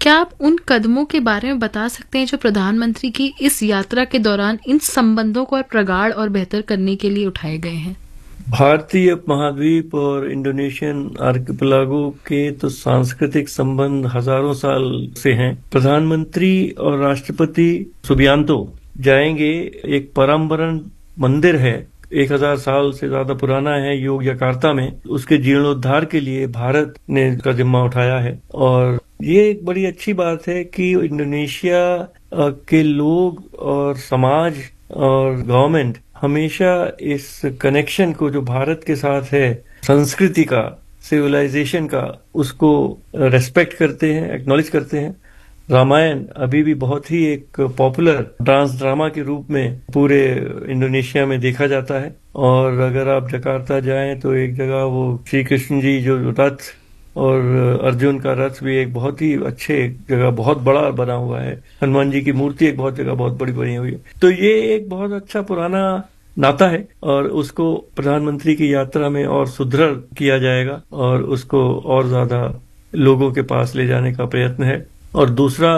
क्या आप उन कदमों के बारे में बता सकते हैं जो प्रधानमंत्री की इस यात्रा के दौरान इन संबंधों को और प्रगाढ़ और बेहतर करने के लिए उठाए गए हैं? भारतीय महाद्वीप और इंडोनेशियन आर्किपेलागो के तो सांस्कृतिक संबंध हजारों साल से हैं। प्रधानमंत्री और राष्ट्रपति सुबियांतो जाएंगे। एक परम्परन मंदिर है, 1000 साल से ज्यादा पुराना है, योग्यकार्ता में। उसके जीर्णोद्धार के लिए भारत ने इसका जिम्मा उठाया है और ये एक बड़ी अच्छी बात है कि इंडोनेशिया के लोग और समाज और गवर्नमेंट हमेशा इस कनेक्शन को जो भारत के साथ है, संस्कृति का, सिविलाइजेशन का, उसको रेस्पेक्ट करते हैं, एक्नॉलेज करते हैं। रामायण अभी भी बहुत ही एक पॉपुलर डांस ड्रामा के रूप में पूरे इंडोनेशिया में देखा जाता है। और अगर आप जकार्ता जाएं तो एक जगह वो श्री कृष्ण जी जो रथ और अर्जुन का रथ भी एक बहुत ही अच्छे जगह बहुत बड़ा बना हुआ है। हनुमान जी की मूर्ति एक बहुत जगह बहुत बड़ी बनी हुई है। तो ये एक बहुत अच्छा पुराना नाता है और उसको प्रधानमंत्री की यात्रा में और सुदृढ़ किया जाएगा और उसको और ज्यादा लोगों के पास ले जाने का प्रयत्न है। और दूसरा,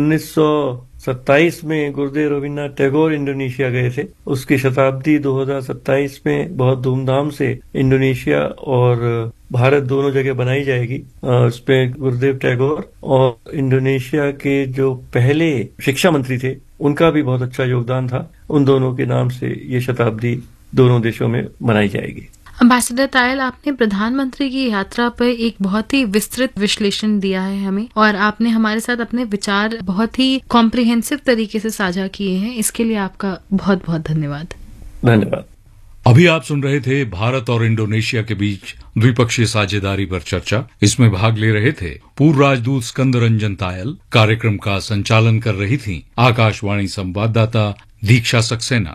1927 में गुरुदेव रविन्द्रनाथ टैगोर इंडोनेशिया गए थे। उसकी शताब्दी 2027 में बहुत धूमधाम से इंडोनेशिया और भारत दोनों जगह बनाई जाएगी। उसमें गुरुदेव टैगोर और इंडोनेशिया के जो पहले शिक्षा मंत्री थे उनका भी बहुत अच्छा योगदान था। उन दोनों के नाम से ये शताब्दी दोनों देशों में मनाई जाएगी। एम्बेसडर तायल, आपने प्रधानमंत्री की यात्रा पर एक बहुत ही विस्तृत विश्लेषण दिया है हमें और आपने हमारे साथ अपने विचार बहुत ही कॉम्प्रिहेंसिव तरीके से साझा किए हैं। इसके लिए आपका बहुत बहुत धन्यवाद। धन्यवाद। अभी आप सुन रहे थे भारत और इंडोनेशिया के बीच द्विपक्षीय साझेदारी पर चर्चा। इसमें भाग ले रहे थे पूर्व राजदूत स्कंद रंजन तायल। कार्यक्रम का संचालन कर रही थी आकाशवाणी संवाददाता दीक्षा सक्सेना।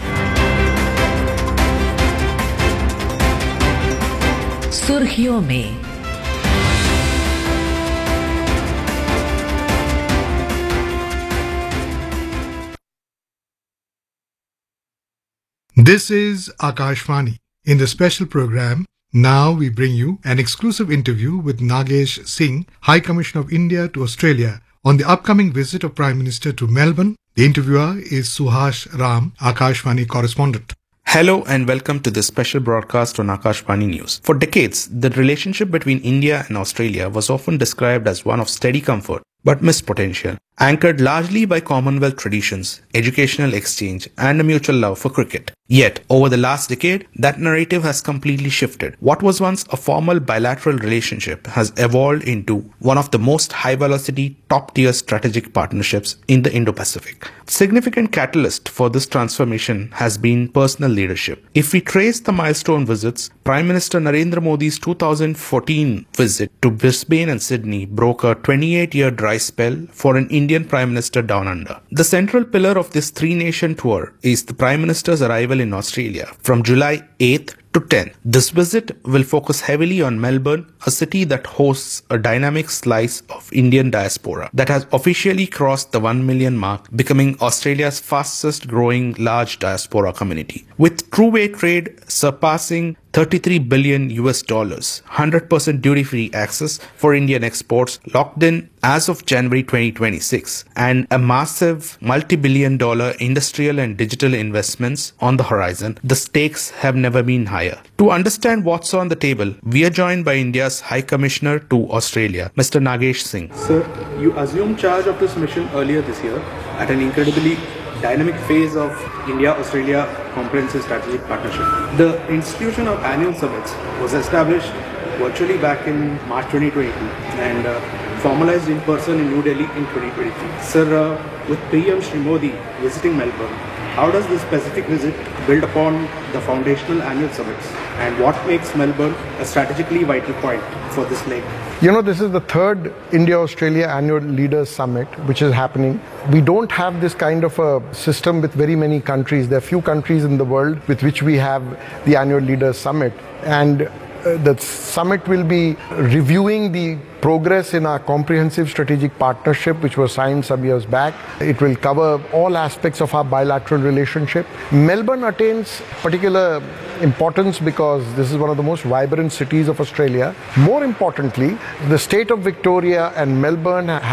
सुर्खियों में This is Akashvani. In the special program, now we bring you an exclusive interview with Nagesh Singh, High Commissioner of India to Australia, on the upcoming visit of Prime Minister to Melbourne. The interviewer is Suhash Ram, Akashvani correspondent. Hello and welcome to this special broadcast on Akashvani News. For decades, the relationship between India and Australia was often described as one of steady comfort but missed potential, anchored largely by Commonwealth traditions, educational exchange, and a mutual love for cricket. Yet, over the last decade, that narrative has completely shifted. What was once a formal bilateral relationship has evolved into one of the most high-velocity, top-tier strategic partnerships in the Indo-Pacific. Significant catalyst for this transformation has been personal leadership. If we trace the milestone visits, Prime Minister Narendra Modi's 2014 visit to Brisbane and Sydney broke a 28-year dry spell for an Indian Prime Minister down under. The central pillar of this three-nation tour is the Prime Minister's arrival in Australia from July 8th to 10th. This visit will focus heavily on Melbourne, a city that hosts a dynamic slice of Indian diaspora that has officially crossed the 1 million mark, becoming Australia's fastest growing large diaspora community. With two-way trade surpassing $33 billion, 100% duty-free access for Indian exports locked in as of January 2026, and a massive multi-billion-dollar industrial and digital investments on the horizon, the stakes have never been higher. To understand what's on the table, we are joined by India's High Commissioner to Australia, Mr. Nagesh Singh. Sir, you assumed charge of this mission earlier this year at an incredibly dynamic phase of India-Australia Comprehensive Strategic Partnership. The institution of annual summits was established virtually back in March 2022 and formalized in person in New Delhi in 2023. Sir, with PM Shri Modi visiting Melbourne, how does this specific visit build upon the foundational annual summits, and what makes Melbourne a strategically vital point for this leg? You know, this is the third India-Australia Annual Leaders Summit which is happening. We don't have this kind of a system with very many countries. There are few countries in the world with which we have the Annual Leaders Summit. And the summit will be reviewing the progress in our comprehensive strategic partnership which was signed some years back. It will cover all aspects of our bilateral relationship. Melbourne attains particular importance because this is one of the most vibrant cities of Australia. More importantly, the state of Victoria and Melbourne